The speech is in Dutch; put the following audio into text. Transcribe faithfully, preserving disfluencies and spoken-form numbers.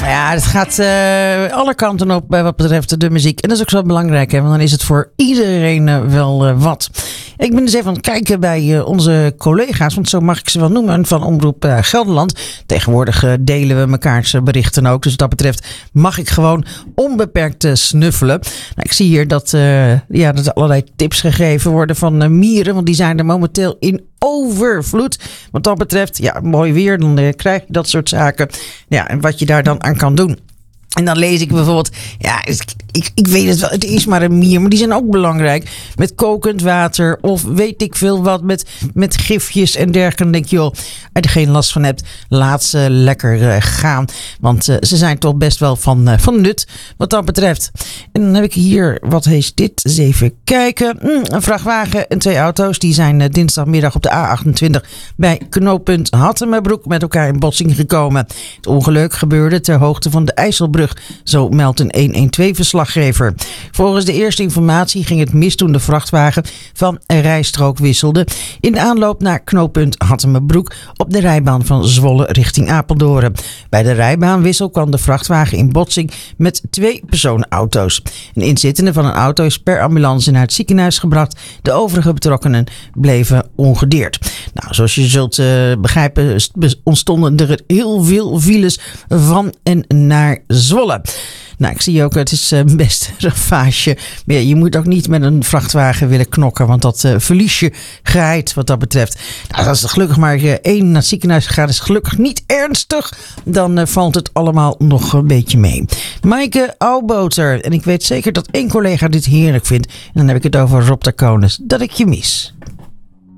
Ja, het gaat uh, alle kanten op uh, wat betreft de muziek. En dat is ook zo belangrijk, hè, want dan is het voor iedereen uh, wel uh, wat. Ik ben dus even aan het kijken bij uh, onze collega's, want zo mag ik ze wel noemen, van Omroep uh, Gelderland. Tegenwoordig uh, delen we mekaars uh, berichten ook. Dus wat dat betreft mag ik gewoon onbeperkt uh, snuffelen. Nou, ik zie hier dat, uh, ja, dat er allerlei tips gegeven worden van uh, mieren, want die zijn er momenteel in overvloed. Wat dat betreft, ja, mooi weer, dan uh, krijg je dat soort zaken. Ja, en wat je daar dan aan kan doen. En dan lees ik bijvoorbeeld, ja, ik, ik, ik weet het wel, het is maar een mier, maar die zijn ook belangrijk. Met kokend water of weet ik veel wat, met, met gifjes en dergelijke. Dan denk je, joh, als je er geen last van hebt, laat ze lekker uh, gaan. Want uh, ze zijn toch best wel van, uh, van nut, wat dat betreft. En dan heb ik hier, wat heeft dit? Eens even kijken. Mm, een vrachtwagen en twee auto's, die zijn uh, dinsdagmiddag op de A achtentwintig bij knooppunt Hattemerbroek met elkaar in botsing gekomen. Het ongeluk gebeurde ter hoogte van de IJsselbrug. Zo meldt een honderdtwaalf-verslaggever. Volgens de eerste informatie ging het mis toen de vrachtwagen van een rijstrook wisselde in de aanloop naar knooppunt Hattemerbroek op de rijbaan van Zwolle richting Apeldoorn. Bij de rijbaanwissel kwam de vrachtwagen in botsing met twee personenauto's. Een inzittende van een auto is per ambulance naar het ziekenhuis gebracht. De overige betrokkenen bleven ongedeerd. Nou, zoals je zult uh, begrijpen ontstonden er heel veel files van en naar Zwolle. Nou, ik zie ook, het is uh, best een ravage. Maar ja, je moet ook niet met een vrachtwagen willen knokken, want dat uh, verlies je geheid wat dat betreft. Nou, als er gelukkig maar uh, één naar het ziekenhuis gaat, is gelukkig niet ernstig. Dan uh, valt het allemaal nog een beetje mee. Maaike Auwboter. En ik weet zeker dat één collega dit heerlijk vindt. En dan heb ik het over Rob de Konis. Dat ik je mis.